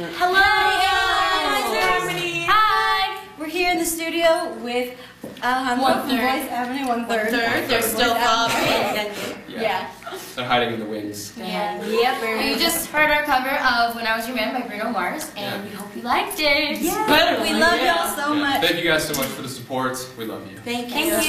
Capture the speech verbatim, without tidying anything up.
Hello, guys! Harmony. Hi! We're here in the studio with uh, One from third. Voice Avenue, one third. One third. They're still up. Yeah. Yeah. They're hiding in the wings. Yeah. Yep. You just heard our cover of When I Was Your Man by Bruno Mars, and Yeah. we hope you liked it. Yeah. Better We one, love yeah. y'all so Yeah. much. Thank you guys so much for the support. We love you. Thank you. Thank you.